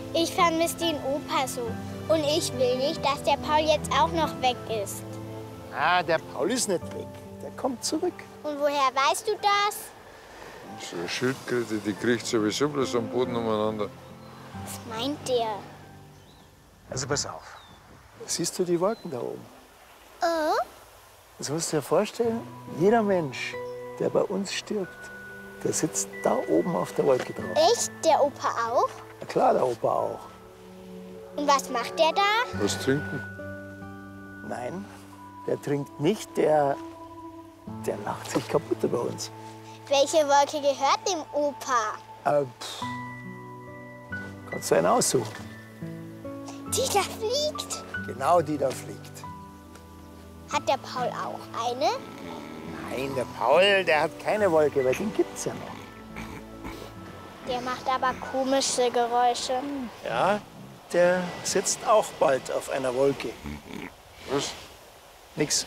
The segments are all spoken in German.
Ich vermisse den Opa so. Und ich will nicht, dass der Paul jetzt auch noch weg ist. Ah, der Paul ist nicht weg. Der kommt zurück. Und woher weißt du das? So eine Schildkröte, die kriegt sowieso bloß am Boden umeinander. Was meint der? Also pass auf. Siehst du die Wolken da oben? Oh? Das musst du dir vorstellen, jeder Mensch, der bei uns stirbt, der sitzt da oben auf der Wolke drauf. Echt? Der Opa auch? Na klar, der Opa auch. Und was macht der da? Was trinken? Nein, der trinkt nicht, der lacht sich kaputt über uns. Welche Wolke gehört dem Opa? Kannst du einen aussuchen? Die da fliegt. Genau die da fliegt. Hat der Paul auch eine? Nein, der Paul, der hat keine Wolke, weil den gibt's ja noch. Der macht aber komische Geräusche. Ja, der sitzt auch bald auf einer Wolke. Was? Nix.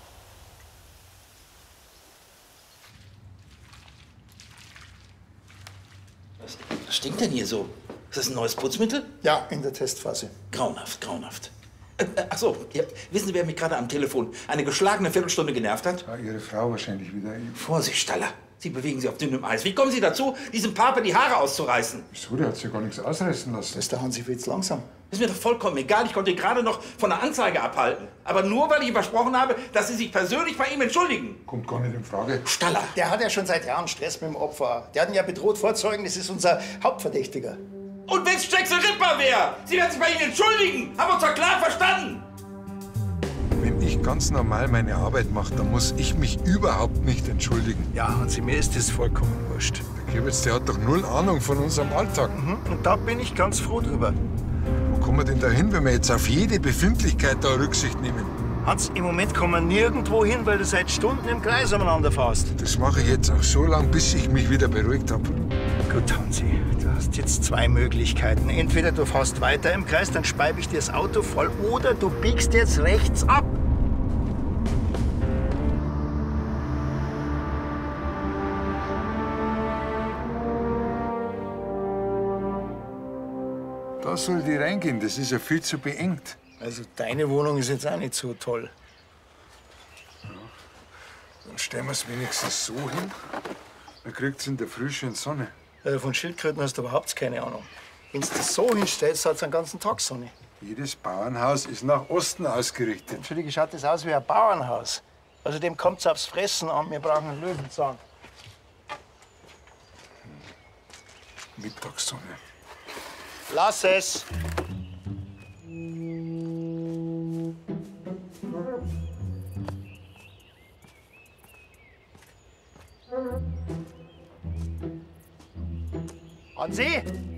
Was stinkt denn hier so? Ist das ein neues Putzmittel? Ja, in der Testphase. Grauenhaft, grauenhaft. Ach so, ja, wissen Sie, wer mich gerade am Telefon eine geschlagene Viertelstunde genervt hat? Ja, Ihre Frau wahrscheinlich wieder. Vorsicht, Staller. Sie bewegen sich auf dünnem Eis. Wie kommen Sie dazu, diesem Pape die Haare auszureißen? Wieso? Der hat sich ja gar nichts ausreißen lassen. Das ist der Hansi Fitz langsam. Ist mir doch vollkommen egal. Ich konnte ihn gerade noch von einer Anzeige abhalten. Aber nur, weil ich ihm versprochen habe, dass Sie sich persönlich bei ihm entschuldigen. Kommt gar nicht in Frage. Staller. Der hat ja schon seit Jahren Stress mit dem Opfer. Der hat ihn ja bedroht vorzeugen, das ist unser Hauptverdächtiger. Und wenn's Jackson Ripper wäre? Sie werden sich bei Ihnen entschuldigen. Haben wir uns doch klar verstanden? Wenn ich ganz normal meine Arbeit mache, dann muss ich mich überhaupt nicht entschuldigen. Ja, Hansi, mir ist das vollkommen wurscht. Der Kewitz, der hat doch null Ahnung von unserem Alltag. Und da bin ich ganz froh drüber. Wo kommen wir denn da hin, wenn wir jetzt auf jede Befindlichkeit da Rücksicht nehmen? Hans, im Moment kommen wir nirgendwo hin, weil du seit Stunden im Kreis umeinander fährst. Das mache ich jetzt auch so lange, bis ich mich wieder beruhigt habe. Gut, Hansi, du hast jetzt zwei Möglichkeiten. Entweder du fährst weiter im Kreis, dann speibe ich dir das Auto voll, oder du biegst jetzt rechts ab. Da soll die reingehen, das ist ja viel zu beengt. Also deine Wohnung ist jetzt auch nicht so toll. Dann stellen wir es wenigstens so hin. Dann kriegt es in der Früh schön Sonne. Von Schildkröten hast du überhaupt keine Ahnung. Wenn du das so hinstellst, hat es einen ganzen Tag Sonne. Jedes Bauernhaus ist nach Osten ausgerichtet. Entschuldige, schaut das aus wie ein Bauernhaus. Außerdem kommt es aufs Fressen an, wir brauchen einen Löwenzahn. Mittagssonne. Lass es! Hansi!